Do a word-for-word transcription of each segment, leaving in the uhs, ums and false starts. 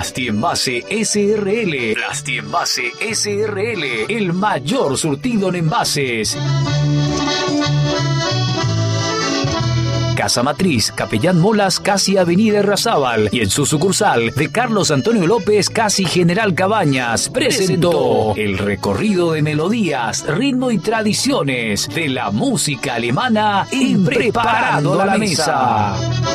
Plastienvase S R L. Plastienvase S R L, el mayor surtido en envases. Casa Matriz, Capellán Molas, casi Avenida Errazábal, y en su sucursal de Carlos Antonio López, casi General Cabañas, presentó el recorrido de melodías, ritmo y tradiciones de la música alemana en Preparando la Mesa.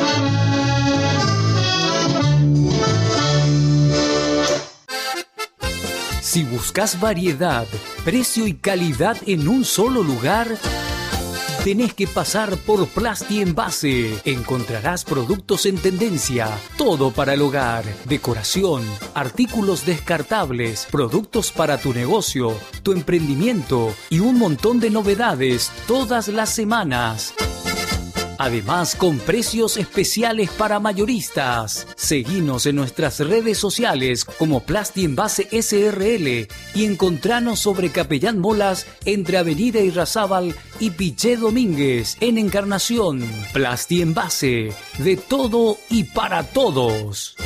Si buscas variedad, precio y calidad en un solo lugar, tenés que pasar por Plastienvase. Encontrarás productos en tendencia, todo para el hogar, decoración, artículos descartables, productos para tu negocio, tu emprendimiento y un montón de novedades todas las semanas. Además, con precios especiales para mayoristas. Seguinos en nuestras redes sociales como Plastienvase S R L y encontranos sobre Capellán Molas entre Avenida Irrazábal y Piché Domínguez en Encarnación. Plastienvase, de todo y para todos.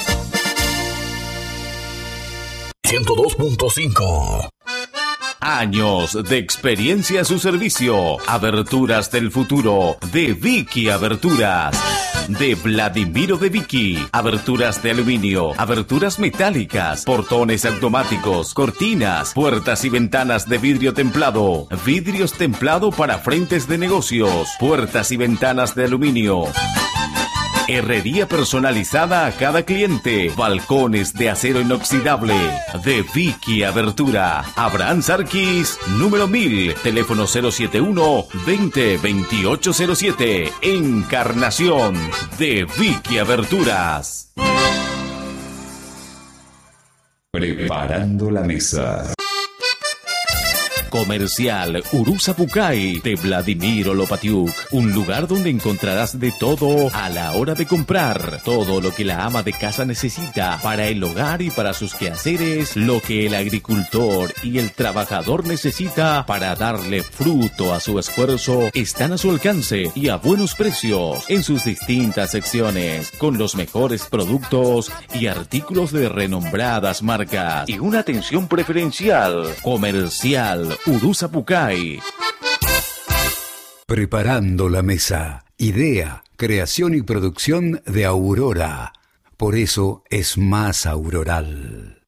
ciento dos punto cinco. Años de experiencia a su servicio. Aberturas del futuro de Vicky Aberturas. De Vladimiro de Vicky. Aberturas de aluminio, aberturas metálicas, portones automáticos, cortinas, puertas y ventanas de vidrio templado. Vidrios templado para frentes de negocios. Puertas y ventanas de aluminio. Herrería personalizada a cada cliente. Balcones de acero inoxidable. De Vicky Abertura. Abraham Sarkis, número mil. Teléfono cero siete uno, veinte, veintiocho cero siete. Encarnación. De Vicky Aberturas. Preparando la mesa. Comercial Uruzapucay de Vladimiro Lopatiuk, un lugar donde encontrarás de todo a la hora de comprar, todo lo que la ama de casa necesita para el hogar y para sus quehaceres, lo que el agricultor y el trabajador necesita para darle fruto a su esfuerzo, están a su alcance y a buenos precios en sus distintas secciones, con los mejores productos y artículos de renombradas marcas y una atención preferencial. Comercial Uruzapucay. Preparando la mesa. Idea, creación y producción de Aurora. Por eso es más auroral.